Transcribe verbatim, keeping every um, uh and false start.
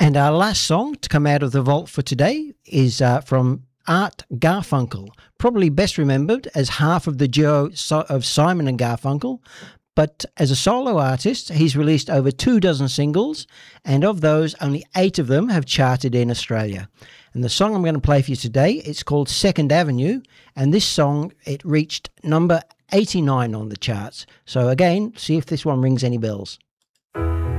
And our last song to come out of the vault for today is uh, from Art Garfunkel, probably best remembered as half of the duo of Simon and Garfunkel. But as a solo artist, he's released over two dozen singles, and of those, only eight of them have charted in Australia. And the song I'm going to play for you today, it's called Second Avenue, and this song, it reached number eighty-nine on the charts. So again, see if this one rings any bells.